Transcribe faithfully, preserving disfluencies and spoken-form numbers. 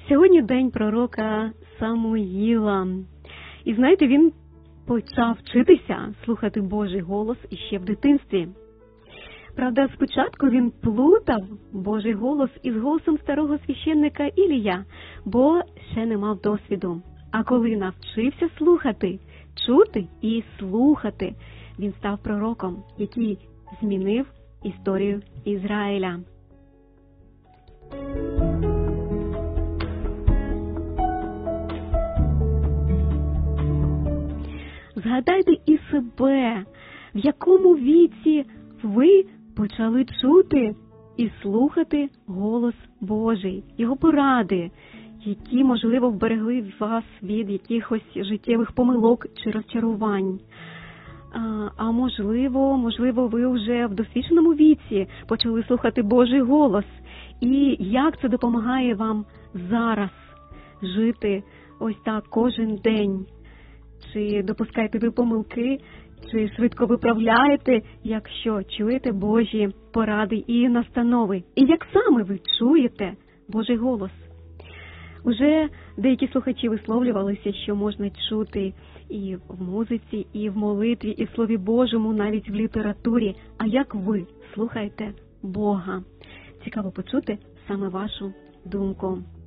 Сьогодні день пророка Самуїла. І знаєте, він почав вчитися слухати Божий голос іще в дитинстві. Правда, спочатку він плутав Божий голос із голосом старого священника Ілія, бо ще не мав досвіду. А коли навчився слухати, чути і слухати, він став пророком, який змінив історію Ізраїля. Згадайте і себе, в якому віці ви почали чути і слухати голос Божий, Його поради, які, можливо, вберегли вас від якихось життєвих помилок чи розчарувань. А, а можливо, можливо, ви вже в досвідченому віці почали слухати Божий голос. І як це допомагає вам зараз жити ось так кожен день? Чи допускаєте ви помилки, чи швидко виправляєте, якщо чуєте Божі поради і настанови? І як саме ви чуєте Божий голос? Уже деякі слухачі висловлювалися, що можна чути і в музиці, і в молитві, і в Слові Божому, навіть в літературі. А як ви слухаєте Бога? Цікаво почути саме вашу думку.